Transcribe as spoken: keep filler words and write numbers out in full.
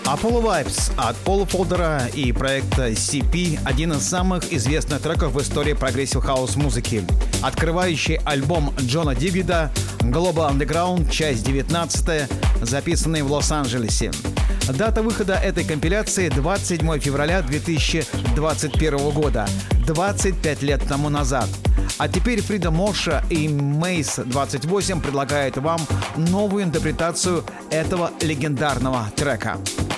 Apollo Vibes от Пола Фолдера и проекта си пи — один из самых известных треков в истории прогрессив хаус музыки. Открывающий альбом Джона Дигвида Global Underground, часть девятнадцатая, записанный в Лос-Анджелесе. Дата выхода этой компиляции — двадцать седьмого февраля две тысячи двадцать первого года, двадцать пять лет тому назад. А теперь Фрида Моша и Мейс двадцать восемь предлагают вам новую интерпретацию этого легендарного трека.